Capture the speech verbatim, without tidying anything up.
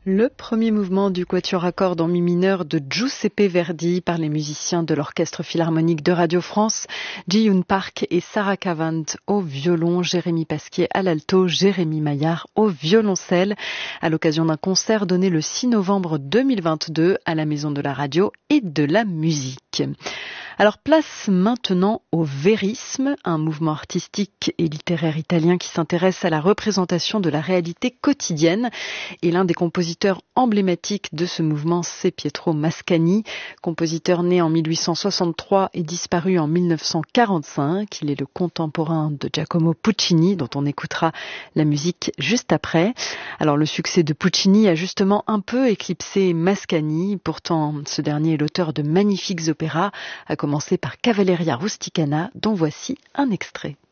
Le premier mouvement du quatuor à cordes en mi mineur de Giuseppe Verdi par les musiciens de l'Orchestre Philharmonique de Radio France, Ji-Yoon Park et Sarah Cavant au violon, Jérémy Pasquier à l'alto, Jérémy Maillard au violoncelle, à l'occasion d'un concert donné le six novembre deux mille vingt-deux à la Maison de la Radio et de la Musique. Alors place maintenant au vérisme, un mouvement artistique et littéraire italien qui s'intéresse à la représentation de la réalité quotidienne. Et l'un des compositeurs emblématiques de ce mouvement, c'est Pietro Mascagni, compositeur né en mille huit cent soixante-trois et disparu en mille neuf cent quarante-cinq. Il est le contemporain de Giacomo Puccini, dont on écoutera la musique juste après. Alors le succès de Puccini a justement un peu éclipsé Mascagni. Pourtant, ce dernier est l'auteur de magnifiques opéras, à commencer par Cavalleria Rusticana, dont voici un extrait.